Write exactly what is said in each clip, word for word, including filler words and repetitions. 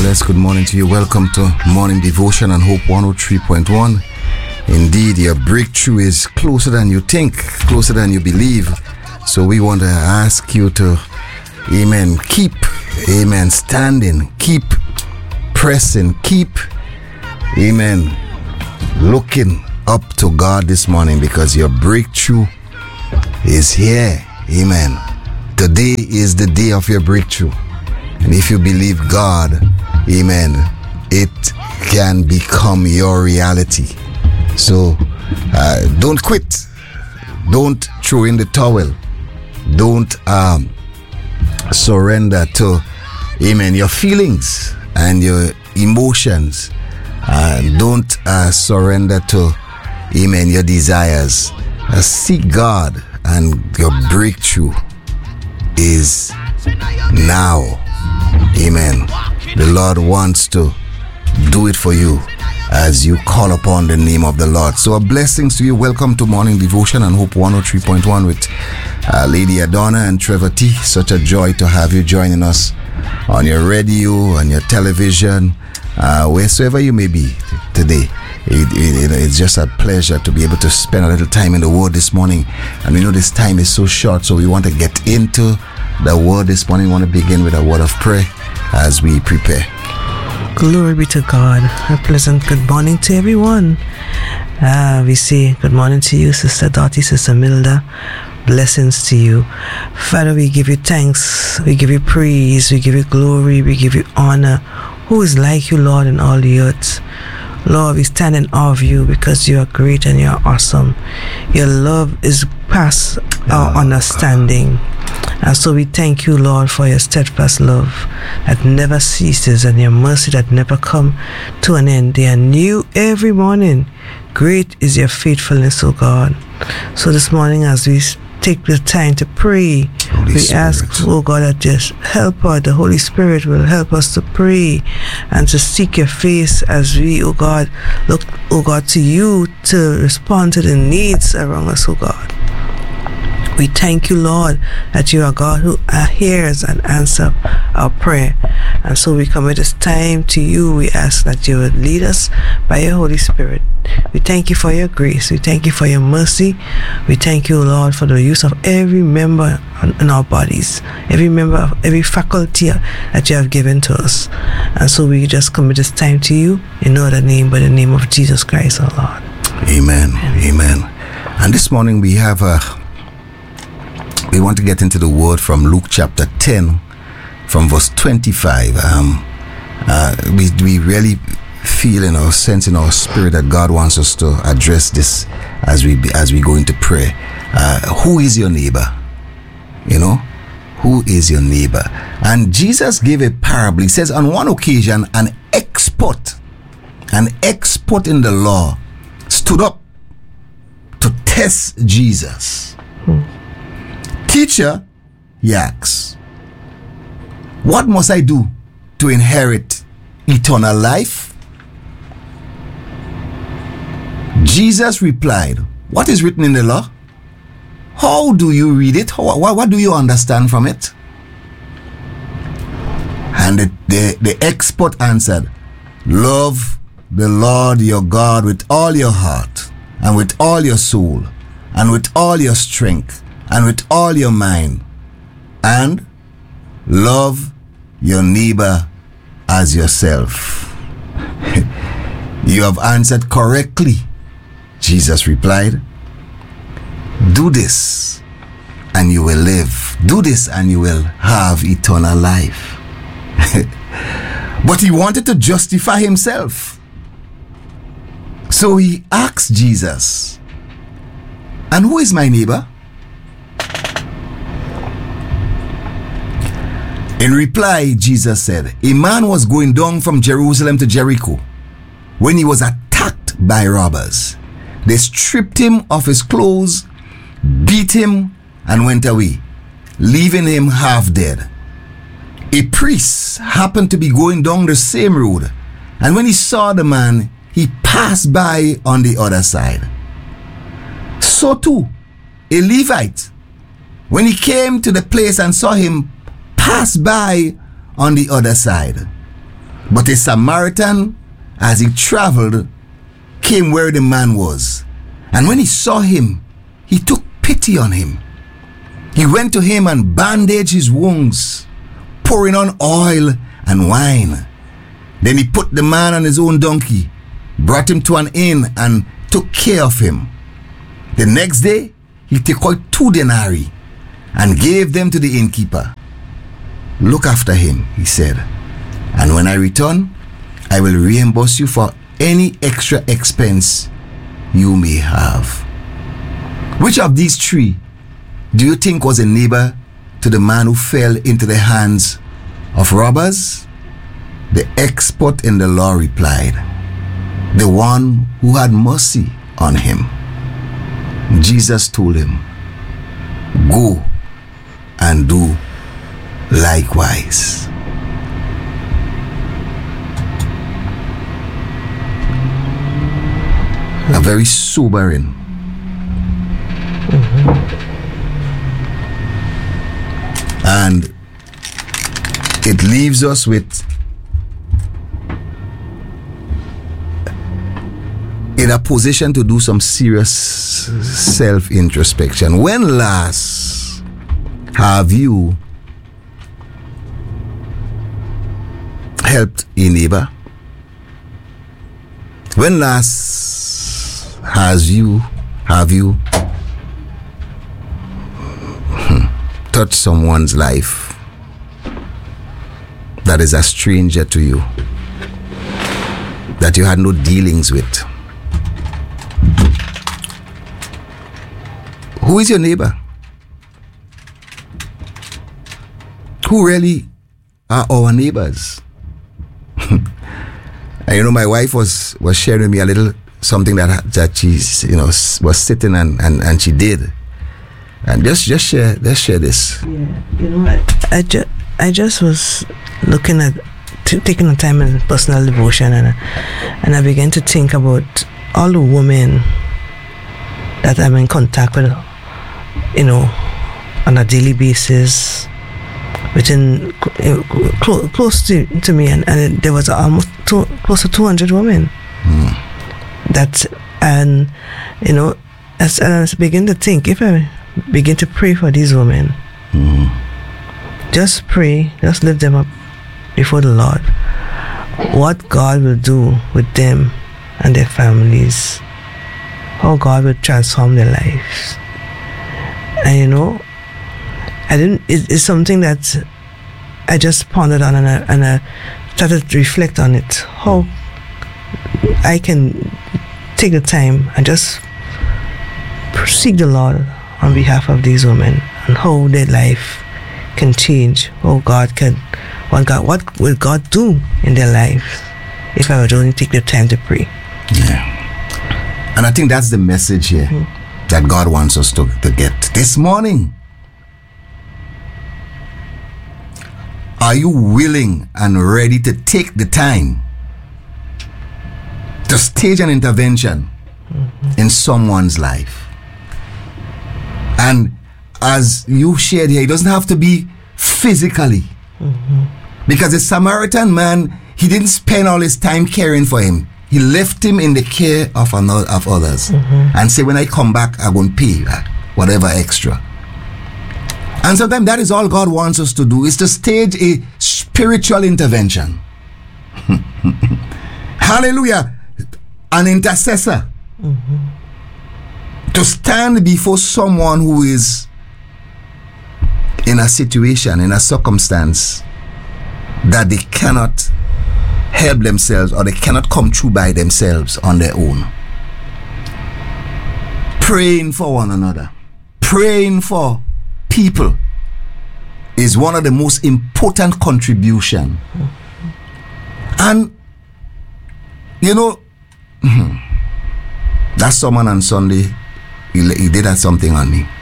blessed good morning to you. Welcome to Morning Devotion on Hope one oh three point one. Indeed, your breakthrough is closer than you think, closer than you believe. So we want to ask you to, amen, keep, amen, standing, keep pressing, keep, amen, looking up to God this morning, because your breakthrough is here. Amen. Today is the day of your breakthrough. And if you believe God, amen, it can become your reality. So uh, don't quit. Don't throw in the towel. Don't um, surrender to, amen, your feelings and your emotions. Uh, don't uh, surrender to, amen, your desires. Uh, seek God, and your breakthrough is now. Amen. The Lord wants to do it for you as you call upon the name of the Lord. So, blessings to you. Welcome to Morning Devotion on Hope one oh three point one with uh, Lady Adonna and Trevor T. Such a joy to have you joining us on your radio, on your television, uh, wheresoever you may be today. It, it, it's just a pleasure to be able to spend a little time in the Word this morning. And we know this time is so short, so we want to get into the Word this morning. We want to begin with a word of prayer as we prepare. Glory be to God. A pleasant good morning to everyone. Uh, we say good morning to you, Sister Dottie, Sister Milda. Blessings to you. Father, we give you thanks. We give you praise. We give you glory. We give you honor. Who is like you, Lord, in all the earth? Lord, we stand in awe of you because you are great and you are awesome. Your love is past our understanding. And so we thank you, Lord, for your steadfast love that never ceases and your mercy that never come to an end. They are new every morning. Great is your faithfulness, O God. So this morning, as we take the time to pray, Holy we Spirit. Ask, oh God, that just help us. The Holy Spirit will help us to pray and to seek your face as we, oh God, look, oh God, to you to respond to the needs around us, oh God. We thank you, Lord, that you are God who hears and answers our prayer. And so we commit this time to you. We ask that you would lead us by your Holy Spirit. We thank you for your grace. We thank you for your mercy. We thank you, Lord, for the use of every member in our bodies, every member of every faculty that you have given to us. And so we just commit this time to you in no other name but the name of Jesus Christ, our Lord. Amen. Amen. Amen. And this morning we have a We want to get into the word from Luke chapter ten, from verse twenty-five. Um, uh, we we really feel in our sense, in our spirit, that God wants us to address this as we as we go into prayer. Uh, who is your neighbor? You know, who is your neighbor? And Jesus gave a parable. He says, on one occasion, an expert, an expert in the law, stood up to test Jesus. Hmm. Teacher, he asks, what must I do to inherit eternal life? Jesus replied, what is written in the law? How do you read it? How, what, what do you understand from it? And the, the, the expert answered, love the Lord your God with all your heart, and with all your soul, and with all your strength, and with all your mind, and love your neighbor as yourself. You have answered correctly, Jesus replied. Do this and you will live. Do this and you will have eternal life. But he wanted to justify himself. So he asked Jesus, and who is my neighbor? In reply, Jesus said, a man was going down from Jerusalem to Jericho when he was attacked by robbers. They stripped him of his clothes, beat him, and went away, leaving him half dead. A priest happened to be going down the same road, and when he saw the man, he passed by on the other side. So too, a Levite, when he came to the place and saw him, pass by on the other side. But a Samaritan, as he traveled, came where the man was. And when he saw him, he took pity on him. He went to him and bandaged his wounds, pouring on oil and wine. Then he put the man on his own donkey, brought him to an inn, and took care of him. The next day, he took out two denarii and gave them to the innkeeper. Look after him, he said, and when I return, I will reimburse you for any extra expense you may have. Which of these three do you think was a neighbor to the man who fell into the hands of robbers? The expert in the law replied, the one who had mercy on him. Jesus told him, go and do likewise. A very sobering. Mm-hmm. And it leaves us with in a position to do some serious self-introspection. When last have you helped a neighbor? When last has you have you touched someone's life that is a stranger to you, that you had no dealings with? Who is your neighbor? Who really are our neighbors? And you know, my wife was was sharing me a little something that that she's you know was sitting and, and, and she did, and just just share let's share this. Yeah, you know, I, I just I just was looking at t- taking the time in personal devotion, and and I began to think about all the women that I'm in contact with, you know, on a daily basis, within uh, close, close to, to me, and, and there was almost two, close to two hundred women. Mm. That, and you know, as, as I begin to think, if I begin to pray for these women, mm. just pray, just lift them up before the Lord, what God will do with them and their families, how God will transform their lives. And you know, I didn't, it, it's something that I just pondered on, and I, and I started to reflect on it, how I can take the time and just seek the Lord on behalf of these women, and how their life can change, how God can, what God, what will God do in their lives if I would only take the time to pray. Yeah. And I think that's the message here, mm-hmm. that God wants us to, to get this morning. Are you willing and ready to take the time to stage an intervention mm-hmm. in someone's life? And as you shared here, it doesn't have to be physically. Mm-hmm. Because the Samaritan man, he didn't spend all his time caring for him. He left him in the care of another, of others, mm-hmm. and say, when I come back, I'm going to pay whatever extra. And sometimes that is all God wants us to do, is to stage a spiritual intervention. Hallelujah. An intercessor. Mm-hmm. To stand before someone who is in a situation, in a circumstance that they cannot help themselves, or they cannot come through by themselves on their own. Praying for one another, praying for people is one of the most important contribution. And you know, that someone on Sunday, he, he did that something on me,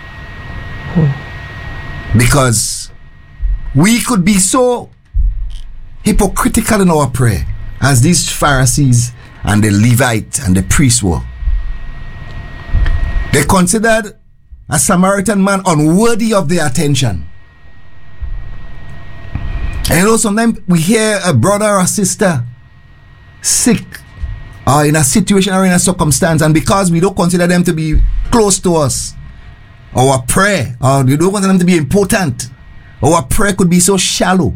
because we could be so hypocritical in our prayer as these Pharisees and the Levite and the priests were. They considered a Samaritan man unworthy of their attention. And you know, sometimes we hear a brother or a sister sick or in a situation or in a circumstance, and because we don't consider them to be close to us, our prayer, or we don't consider them to be important, our prayer could be so shallow.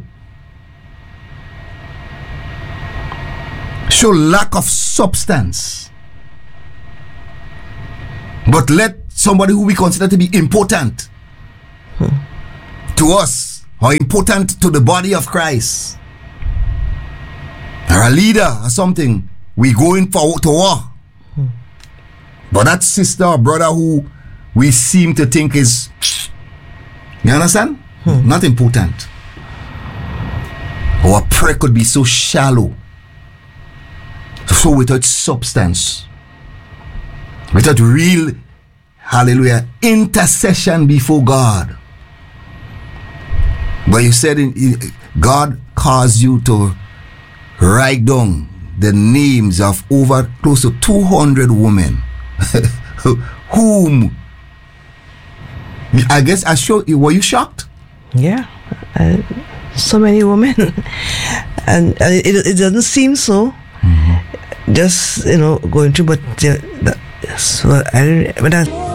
Show lack of substance. But let somebody who we consider to be important hmm. to us, or important to the body of Christ, or a leader or something, we go in for to war. Hmm. But that sister or brother who we seem to think is, you understand? Hmm. Not important. Our prayer could be so shallow, so without substance, without real, hallelujah, intercession before God. But you said in, in, God caused you to write down the names of over close to two hundred women whom I guess I showed you. Were you shocked? Yeah, uh, so many women, and uh, it, it doesn't seem so. Mm-hmm. Just, you know, going through, but uh, that, so I, but I